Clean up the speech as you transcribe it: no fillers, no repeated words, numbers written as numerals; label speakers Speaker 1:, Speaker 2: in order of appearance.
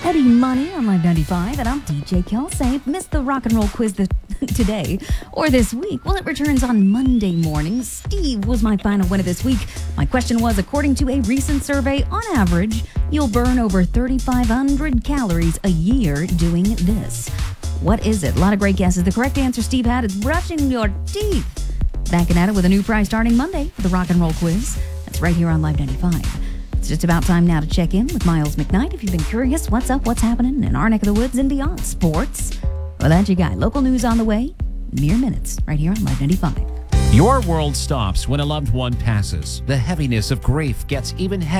Speaker 1: Eddie Money on Live 95, and I'm DJ Kelsey. Missed the rock and roll quiz today or this week? Well, it returns on Monday morning. Steve was my final winner this week. My question was, according to a recent survey, on average, you'll burn over 3,500 calories a year doing this. What is it? A lot of great guesses. The correct answer Steve had is brushing your teeth. Backing at it with a new prize starting Monday for the rock and roll quiz. That's right here on Live 95. It's just about time now to check in with Miles McKnight. If you've been curious, what's up, what's happening in our neck of the woods and beyond. Sports. Well, that's your guy. Local news on the way. Mere minutes right here on Live 95.
Speaker 2: Your world stops when a loved one passes. The heaviness of grief gets even heavier.